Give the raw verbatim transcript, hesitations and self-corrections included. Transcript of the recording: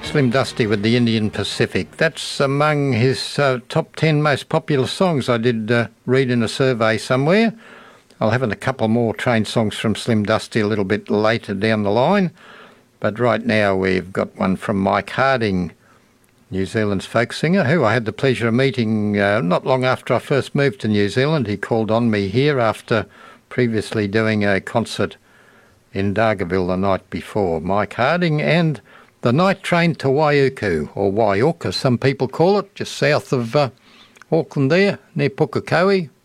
Slim Dusty with the Indian Pacific. That's among his uh, top ten most popular songs, I did uh, read in a survey somewhere. I'll have a couple more train songs from Slim Dusty a little bit later down the line. But right now we've got one from Mike Harding, New Zealand's folk singer, who I had the pleasure of meeting uh, not long after I first moved to New Zealand. He called on me here after previously doing a concert in Dargaville the night before. Mike Harding and The Night Train to Waiuku, or Waiuku as some people call it, just south of uh, Auckland there, near Pukekohe.